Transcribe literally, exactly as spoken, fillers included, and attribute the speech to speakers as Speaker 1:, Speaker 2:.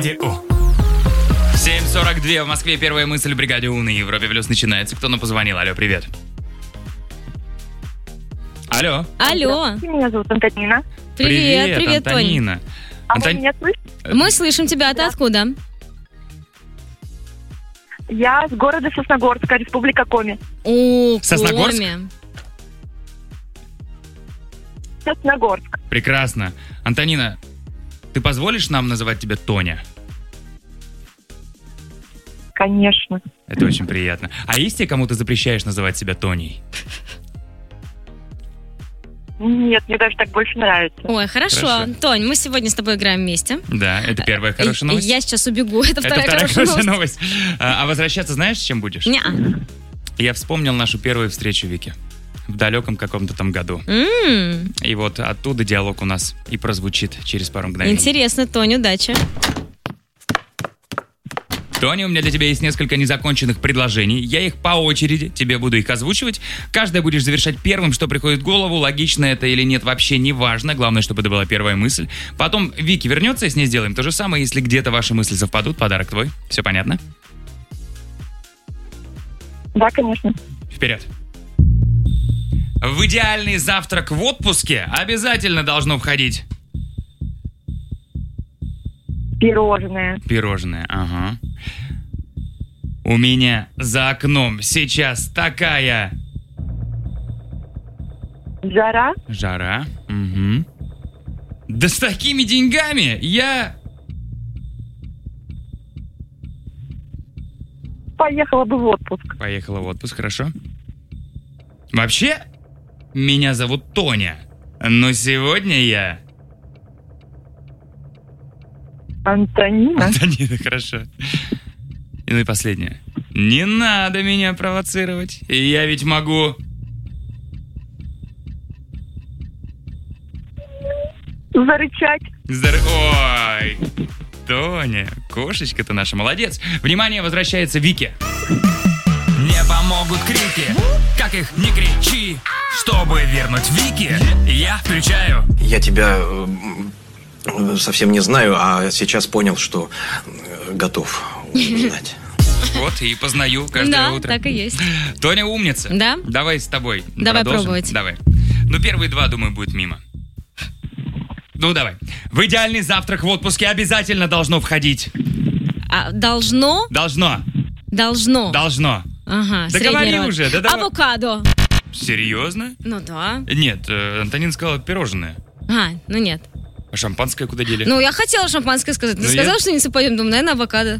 Speaker 1: семь сорок два в Москве. Первая мысль в бригаде У на Европе Плюс начинается. Кто нам позвонил? Алло, привет. Алло.
Speaker 2: Алло.
Speaker 3: Меня зовут Антонина.
Speaker 2: Привет, привет, Тоня.
Speaker 1: Антонина.
Speaker 3: А
Speaker 1: Антон-
Speaker 3: вы меня слышите?
Speaker 2: Мы слышим тебя. А ты откуда?
Speaker 3: Я с города Сосногорска, Республика Коми.
Speaker 2: О,
Speaker 1: Сосногорск?
Speaker 2: Коми.
Speaker 3: Сосногорск.
Speaker 1: Прекрасно. Антонина, ты позволишь нам называть тебя Тоня?
Speaker 3: Конечно.
Speaker 1: Это очень приятно. А есть те, кому ты запрещаешь называть себя Тоней?
Speaker 3: Нет, мне даже так больше нравится.
Speaker 2: Ой, хорошо.
Speaker 1: Хорошо.
Speaker 2: Тонь, мы сегодня с тобой играем вместе.
Speaker 1: Да, это первая хорошая новость.
Speaker 2: Я сейчас убегу. Это
Speaker 1: Это
Speaker 2: вторая,
Speaker 1: вторая
Speaker 2: хорошая
Speaker 1: хорошая
Speaker 2: новость.
Speaker 1: новость. А, а возвращаться знаешь, с чем будешь?
Speaker 2: Неа.
Speaker 1: Я вспомнил нашу первую встречу Вики в далеком каком-то там году.
Speaker 2: М,
Speaker 1: И вот оттуда диалог у нас и прозвучит через пару мгновений.
Speaker 2: Интересно, Тонь, удачи.
Speaker 1: Тоня, у меня для тебя есть несколько незаконченных предложений. Я их по очереди, тебе буду их озвучивать. Каждое будешь завершать первым, что приходит в голову. Логично это или нет, вообще не важно. Главное, чтобы это была первая мысль. Потом Вики вернется, и с ней сделаем то же самое. Если где-то ваши мысли совпадут, подарок твой. Все понятно?
Speaker 3: Да, конечно.
Speaker 1: Вперед. В идеальный завтрак в отпуске обязательно должно входить
Speaker 3: Пирожное.
Speaker 1: пирожное. Ага. У меня за окном сейчас такая
Speaker 3: Жара.
Speaker 1: жара. Угу. Да с такими деньгами я...
Speaker 3: Поехала бы в отпуск.
Speaker 1: Поехала в отпуск, хорошо. Вообще, меня зовут Тоня. Но сегодня я...
Speaker 3: Антонина.
Speaker 1: Антонина, хорошо. И ну и последнее. Не надо меня провоцировать. Я ведь могу...
Speaker 3: Зарычать.
Speaker 1: Здор- Ой, Тоня, кошечка-то наша, молодец. Внимание, возвращается Вики. Не помогут крики, как их не кричи. Чтобы вернуть Вики, я включаю.
Speaker 4: Я тебя э, совсем не знаю, а сейчас понял, что э, готов узнать.
Speaker 1: Вот, и познаю каждое
Speaker 2: Да,
Speaker 1: утро.
Speaker 2: так и есть.
Speaker 1: Тоня умница.
Speaker 2: Да?
Speaker 1: Давай с тобой
Speaker 2: Давай
Speaker 1: продолжим.
Speaker 2: пробовать.
Speaker 1: Давай. Ну, первые два, думаю, будет мимо. Ну, давай. В идеальный завтрак в отпуске обязательно должно входить.
Speaker 2: А, должно?
Speaker 1: Должно.
Speaker 2: Должно.
Speaker 1: Должно.
Speaker 2: Ага,
Speaker 1: Да
Speaker 2: средний
Speaker 1: говори
Speaker 2: род.
Speaker 1: уже, да давай.
Speaker 2: Авокадо.
Speaker 1: Серьезно?
Speaker 2: Ну да.
Speaker 1: Нет, э, Антонин сказала пирожное.
Speaker 2: А, ну нет.
Speaker 1: А шампанское куда дели?
Speaker 2: Ну, я хотела шампанское сказать. Ты
Speaker 1: Ну,
Speaker 2: сказала,
Speaker 1: я-
Speaker 2: что не совпадем? Думаю, наверное, авокадо.